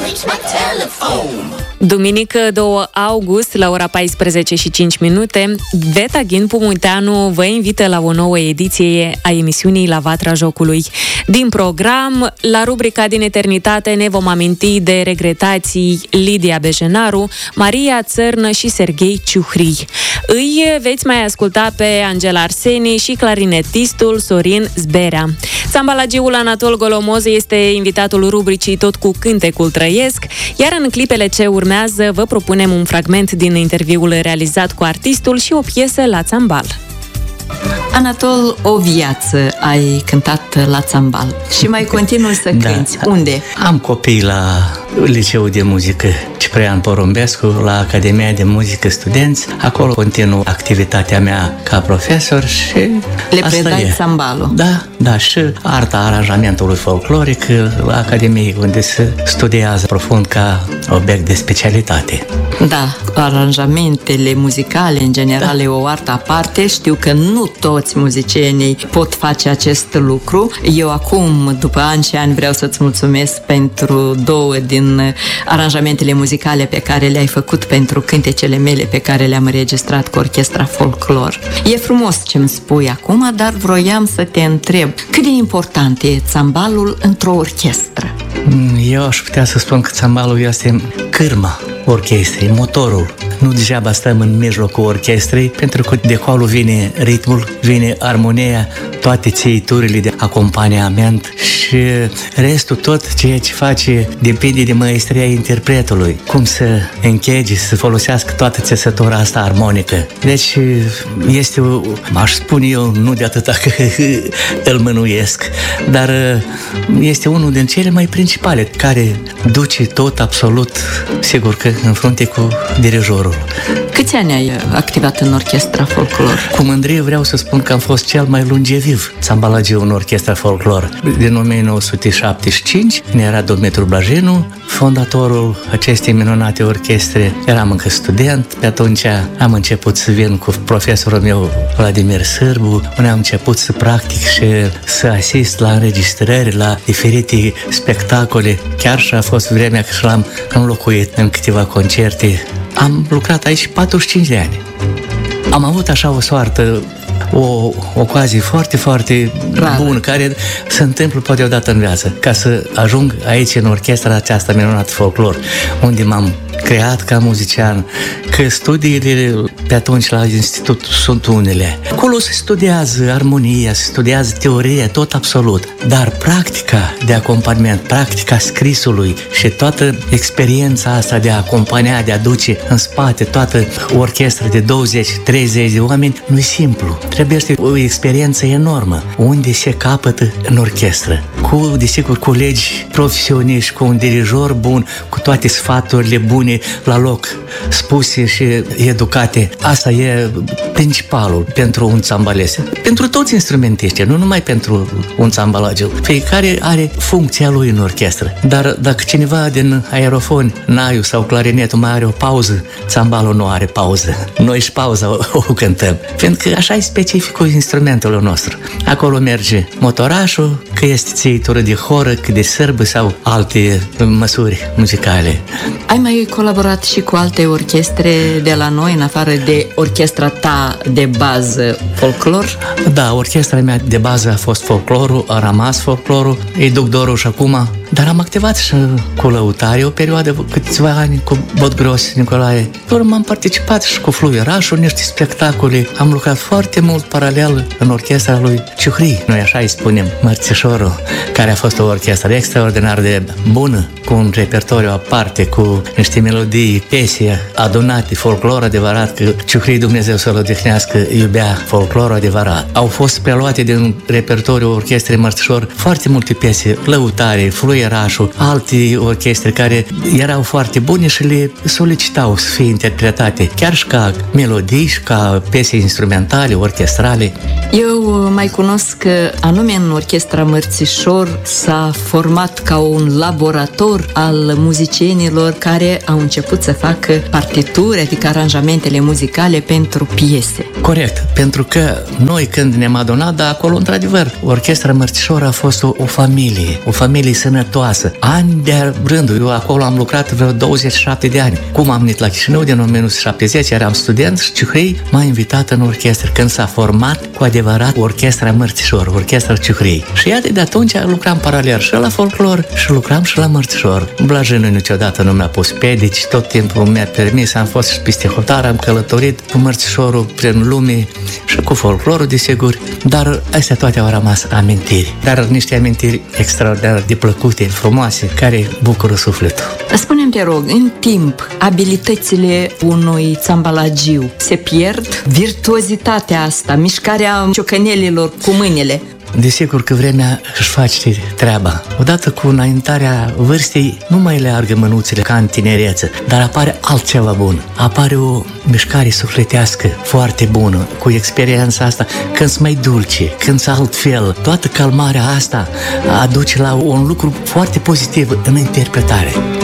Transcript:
Duminică 2 august, la ora 14:05, Veta Ghin Pumuteanu vă invită la o nouă ediție a emisiunii La Vatra Jocului. Din program, la rubrica Din Eternitate ne vom aminti de regretații Lidia Bejenaru, Maria Țărnă și Serghei Ciuhrii. Îi veți mai asculta pe Angela Arseni și clarinetistul Sorin Zberea. Țambalagiul Anatol Golomoz este invitatul rubricii Tot cu cântecul trăiesc, iar în clipele ce urmează vă propunem un fragment din interviul realizat cu artistul și o piesă la țambal. Anatol, o viață ai cântat la țambal și mai continui să cânti. Da. Unde? Am copii la Liceul de Muzică Ciprian Porumbescu, la Academia de Muzică Studenți. Acolo continuu activitatea mea ca profesor și le predai țambalul. Da, și arta aranjamentului folcloric la Academie, unde se studiază profund ca obiect de specialitate. Da, aranjamentele muzicale, în general, e o artă aparte. Știu că nu toți muzicienii pot face acest lucru. Eu acum, după ani și ani, vreau să-ți mulțumesc pentru 2 din aranjamentele muzicale pe care le-ai făcut pentru cântecele mele pe care le-am înregistrat cu Orchestra Folklor. E frumos ce-mi spui acum, dar vroiam să te întreb, cât de important e țambalul într-o orchestră? Eu aș putea să spun că țambalul este cârma orchestrei, motorul. Nu degeaba stăm în mijlocul orchestrei, pentru că de acolo vine ritmul, vine armonia, toate țeiturile de acompaniament și restul, tot ceea ce face, depinde de maestria interpretului. Cum să închege, să folosească toată țesătura asta armonică. Deci este, aș spune eu, nu de atâta că îl mânuiesc, dar este unul din cele mai principale, care duce tot absolut, sigur că în frunte cu dirijorul. Câți ani ai activat în Orchestra Folklor? Cu mândrie vreau să spun că am fost cel mai longeviv țambalagiu în Orchestra Folklor. Din 1975 ne era Dumitru Blajinu, fondatorul acestei minunate orchestre. Eram încă student, pe atunci am început să vin cu profesorul meu Vladimir Sârbu, unde am început să practic și să asist la înregistrări, la diferite spectacole. Chiar și a fost vremea că l-am înlocuit în câteva concerte. Am lucrat aici 45 de ani. Am avut așa o soartă, o ocazie foarte, foarte bună, care se întâmplă poate odată în viață, ca să ajung aici în orchestra aceasta minunată Folklor, unde m-am creat ca muzician, că studiile pe atunci la institut sunt unele. Acolo se studiază armonia, se studiază teoria, tot absolut, dar practica de acompaniament, practica scrisului și toată experiența asta de a acompania, de a duce în spate toată orchestra de 20-30 de oameni, nu e simplu. Trebuie să o experiență enormă, unde se capătă în orchestră, cu, desigur, colegi profesioniști, cu un dirijor bun, cu toate sfaturile bune la loc, spuse și educate. Asta e principalul pentru un țambalist. Pentru toți instrumentiștii, nu numai pentru un țambalagiu. Fiecare are funcția lui în orchestră. Dar dacă cineva din aerofon, naiul sau clarinetul mai are o pauză, țambalul nu are pauză. Noi și pauza o cântăm. Pentru că așa e specificul instrumentului nostru. Acolo merge motorașul, că este țitură de horă, că de sârbă sau alte măsuri muzicale. Ai mai colaborat și cu alte orchestre de la noi, în afară de orchestra ta de bază Folklor? Da, orchestra mea de bază a fost Folklorul, a rămas Folklorul, îi duc dorul și acum. Dar am activat și cu lăutare o perioadă, câțiva ani, cu Botgros Nicolae. Urmă am participat și cu Fluierașul, niște spectacole. Am lucrat foarte mult paralel în orchestra lui Ciuhrii. Noi așa îi spunem, Mărțișorul, care a fost o orchestră extraordinar de bună, cu un repertoriu aparte, cu niște melodii, piese adunate, folclor adevărat, că Ciuhrii, Dumnezeu să-l odihnească, iubea folclorul adevărat. Au fost preluate din repertoriul orchestrei Mărțișor foarte multe piese, lăutare, Fluierașul, alte orchestre care erau foarte bune și le solicitau să fie interpretate, chiar și ca melodii și ca piese instrumentale, orchestrale. Eu mai cunosc că anume în Orchestra Mărțișor s-a format ca un laborator al muzicienilor care au început să facă partituri, adică aranjamentele muzicale pentru piese. Corect, pentru că noi când ne-am adunat, dar acolo, într-adevăr, Orchestra Mărțișor a fost o familie sănătoasă. Ani de rândul, eu acolo am lucrat vreo 27 de ani. Cum am venit la Chișinău din 1970, eram student și Ciuhrei m-a invitat în orchestră, când s-a format cu adevărat Orchestra Mărțișor, Orchestra Ciuhrei. Și iată, de atunci lucram paralel și la folclor și lucram și la Mărțișor. Blajinul niciodată nu mi-a pus pedici, tot timpul mi-a permis, am fost și peste hotar, am călătorit cu Mărțișorul prin lume și cu folclorul, desigur, dar astea toate au rămas amintiri. Dar niște amintiri extraordinar de plăcute, frumoase, care bucură sufletul. Spune-mi, te rog, în timp, abilitățile unui țambalagiu se pierd? Virtuozitatea asta, mișcarea ciocănelilor cu mâinile? Desigur că vremea își face treaba. Odată cu înaintarea vârstei, nu mai leargă mânuțele ca în tinerețe, dar apare altceva bun. Apare o mișcare sufletească foarte bună, cu experiența asta, când mai dulce, când altfel. Toată calmarea asta aduce la un lucru foarte pozitiv în interpretare.